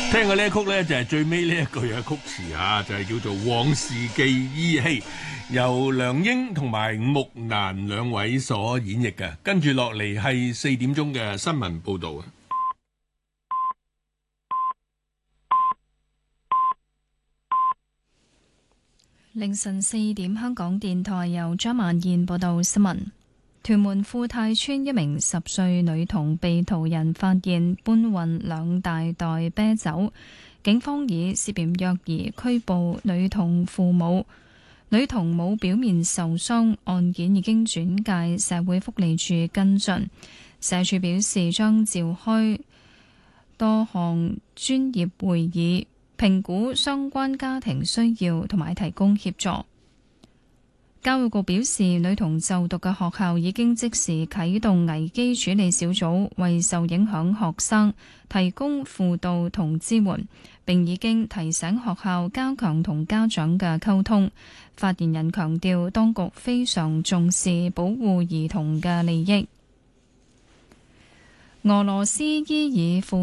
聽過呢一曲呢，就係最尾呢一句嘅曲詞啊，就係叫做《往事記依稀》，由梁英同埋木蘭兩位所演繹嘅。跟住落嚟係4點鐘嘅新聞報導啊。 凌晨4點，香港電台由張曼燕報道新聞。屯門富泰村一名10歲女童被途人發現搬運2大袋啤酒，警方以涉嫌虐兒拘捕女童父母。女童冇表面受傷，案件已經轉介社會福利署跟進。社署表示將召開多項專業會議，評估相關家庭需要同埋提供協助。教育局表示，女童就讀嘅學校已經即時啟動危機處理小組，為受影響學生提供輔導同支援，並已經提醒學校加強同家長嘅溝通。發言人強調，當局非常重視保護兒童嘅利益。俄羅斯伊爾庫